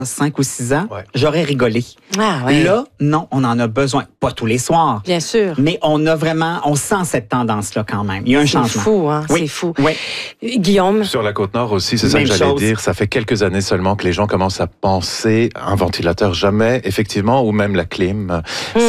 5 ou 6 ans, Ouais. j'aurais rigolé. Ah, ouais. Là, non, on en a besoin. Pas tous les soirs. Bien sûr. Mais on sent cette tendance-là quand même. Il y a un C'est changement. fou, hein? Oui. C'est fou. Oui. Guillaume? Sur la Côte-Nord aussi, c'est ça Même que j'allais chose. dire. Ça fait quelques années seulement que les gens commencent à penser un ventilateur jamais, effectivement, ou même la clim.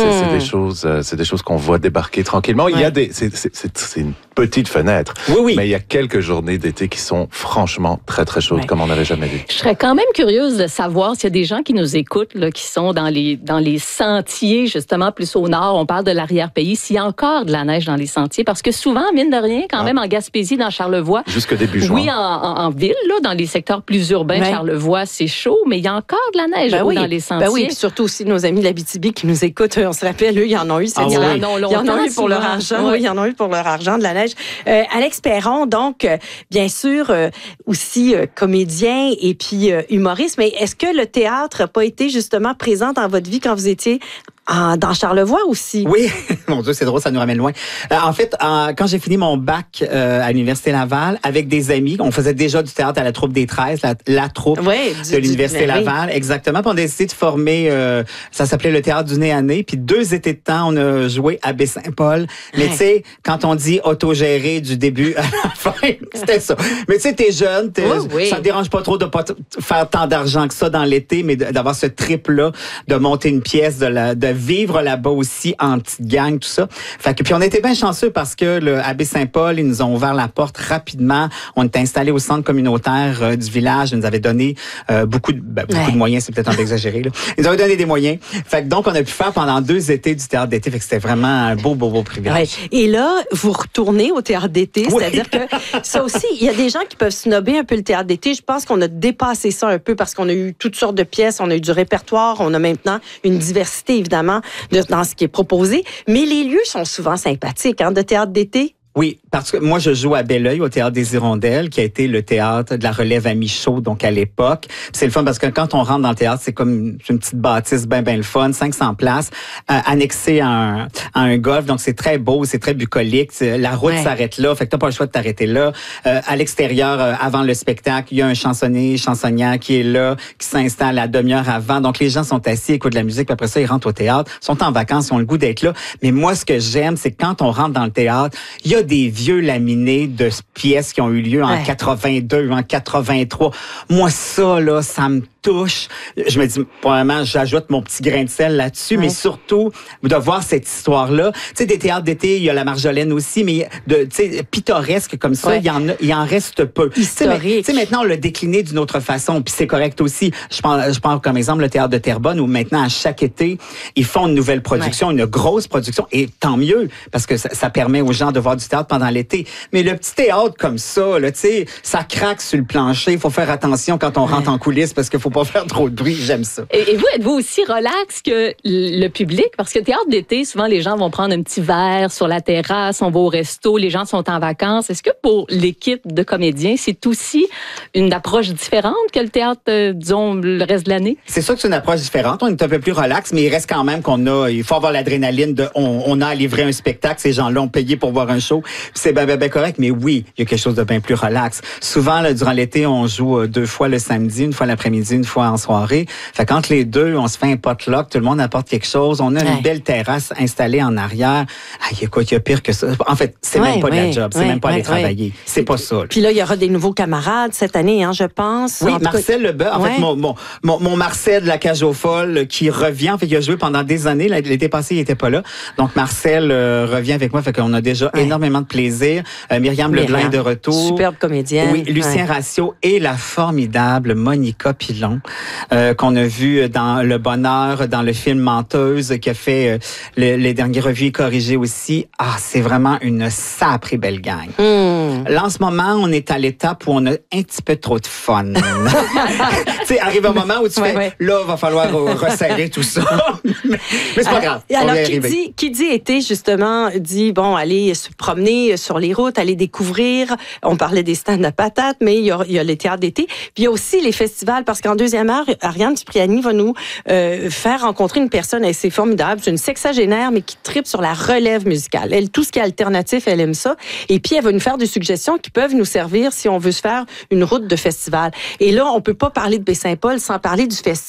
C'est des choses qu'on voit débarquer tranquillement. Il y a c'est une petite fenêtre. Oui. Mais il y a quelques journées d'été qui sont franchement très, très chaudes, comme on n'avait jamais vu. Je serais quand même curieuse de savoir s'il y a des gens qui nous écoutent, là, qui sont dans les sentiers, justement, plus au nord. On parle de l'arrière-pays. S'il y a encore de la neige dans les sentiers, parce que souvent, mine de rien, quand même, en Gaspésie, dans Charlevoix. Jusque début juin. Oui, en ville, là, dans les secteurs plus urbains, Charlevoix, c'est chaud, mais il y a encore de la neige dans les sentiers. Ben oui, puis surtout aussi nos amis de l'Abitibi qui nous écoutent. On se rappelle, eux, ils en ont eu. Ah oui. Ils en ont eu pour leur argent. Oui, ils en ont eu pour leur argent de la neige. Alex Perron, donc, bien sûr, aussi comédien et puis humoriste. Mais est-ce que le théâtre n'a pas été justement présent dans votre vie quand vous étiez dans Charlevoix aussi? Oui, mon Dieu, c'est drôle, ça nous ramène loin. En fait, quand j'ai fini mon bac à l'Université Laval, avec des amis, on faisait déjà du théâtre à la troupe des 13, la troupe de l'Université Laval, exactement. Puis on a décidé de former, ça s'appelait le théâtre du nez à nez. Puis 2 étés de temps, on a joué à Baie-Saint-Paul. Mais tu sais, quand on dit autogéré du début à la fin, c'était ça. Mais tu sais, t'es jeune, ça te dérange pas trop de pas faire tant d'argent que ça dans l'été, mais d'avoir ce trip-là, de monter une pièce, de vivre là-bas aussi en petite gang, tout ça. Fait que puis on était bien chanceux parce que à Baie-Saint-Paul, ils nous ont ouvert la porte rapidement. On était installés au centre communautaire du village. Ils nous avaient donné beaucoup de moyens, c'est peut-être un peu exagéré, là. Ils nous avaient donné des moyens. Fait que donc on a pu faire pendant 2 étés du théâtre d'été. Fait que c'était vraiment un beau privilège. Ouais. Et là, vous retournez au théâtre d'été, c'est-à-dire que ça aussi, il y a des gens qui peuvent snobber un peu le théâtre d'été. Je pense qu'on a dépassé ça un peu parce qu'on a eu toutes sortes de pièces, on a eu du répertoire, on a maintenant une diversité évidemment dans ce qui est proposé, mais les lieux sont souvent sympathiques, de théâtre d'été. Oui, parce que moi, je joue à Belleuil, au Théâtre des Hirondelles, qui a été le théâtre de la relève à Michaud, donc à l'époque. Puis c'est le fun parce que quand on rentre dans le théâtre, c'est comme une petite bâtisse bien le fun, 500 places, annexée à un golf, donc c'est très beau, c'est très bucolique. La route s'arrête là, fait que t'as pas le choix de t'arrêter là. À l'extérieur, avant le spectacle, il y a un chansonnière qui est là, qui s'installe la demi-heure avant. Donc les gens sont assis, écoutent de la musique, puis après ça, ils rentrent au théâtre, sont en vacances, ils ont le goût d'être là. Mais moi, ce que j'aime, c'est quand on rentre dans le théâtre, il y a des vieux laminés de pièces qui ont eu lieu en 82, en 83. Moi, ça, là, ça me touche. Je me dis, probablement, j'ajoute mon petit grain de sel là-dessus, mais surtout, de voir cette histoire-là. Tu sais, des théâtres d'été, il y a la Marjolaine aussi, mais tu sais, pittoresque comme ça, il en reste peu. Historique. Tu sais, maintenant, on l'a décliné d'une autre façon, puis c'est correct aussi. Je prends comme exemple le théâtre de Terrebonne, où maintenant, à chaque été, ils font une nouvelle production, une grosse production, et tant mieux, parce que ça permet aux gens de voir du théâtre pendant l'été. Mais le petit théâtre comme ça, là, tu sais, ça craque sur le plancher. Il faut faire attention quand on rentre en coulisses, parce qu'il faut pas faire trop de bruit. J'aime ça. Et vous, êtes-vous aussi relax que le public? Parce que théâtre d'été, souvent, les gens vont prendre un petit verre sur la terrasse, on va au resto, les gens sont en vacances. Est-ce que pour l'équipe de comédiens, c'est aussi une approche différente que le théâtre, disons, le reste de l'année? C'est sûr que c'est une approche différente. On est un peu plus relax, mais il reste quand même il faut avoir l'adrénaline on a à livrer un spectacle. Ces gens-là ont payé pour voir un show. C'est bien correct, mais oui, il y a quelque chose de bien plus relax. Souvent, là, durant l'été, on joue 2 fois le samedi, une fois l'après-midi, une fois en soirée. Fait qu'entre les deux, on se fait un potluck, tout le monde apporte quelque chose. On a une belle terrasse installée en arrière. Écoute, il y a pire que ça. En fait, c'est même pas de la job, c'est même pas aller travailler. C'est pas ça. Là. Puis là, il y aura des nouveaux camarades cette année, je pense. Oui, Marcel Leboeuf. En fait, mon Marcel de la Cage aux Folles qui revient. En fait, il a joué pendant des années. L'été passé, il était pas là. Donc, Marcel revient avec moi. Fait qu'on a déjà énormément de plaisir. Myriam Leblanc de retour. Superbe comédienne. Oui, Lucien Ratio et la formidable Monica Pilon, qu'on a vu dans Le Bonheur, dans le film Menteuse, qui a fait les derniers revues et corrigés aussi. C'est vraiment une sacrée belle gang. Là, en ce moment, on est à l'étape où on a un petit peu trop de fun. Tu sais, arrive un moment où tu fais, là, va falloir resserrer tout ça. mais c'est pas grave. Alors, qui dit été, justement, dit, aller se promener sur les routes, aller découvrir. On parlait des stands à patates, mais il y a les théâtres d'été. Puis il y a aussi les festivals, parce qu'en deuxième heure, Ariane Cipriani va nous faire rencontrer une personne assez formidable. C'est une sexagénaire, mais qui tripe sur la relève musicale. Elle, tout ce qui est alternatif, elle aime ça. Et puis, elle va nous faire des suggestions qui peuvent nous servir si on veut se faire une route de festival. Et là, on peut pas parler de Baie-Saint-Paul sans parler du festival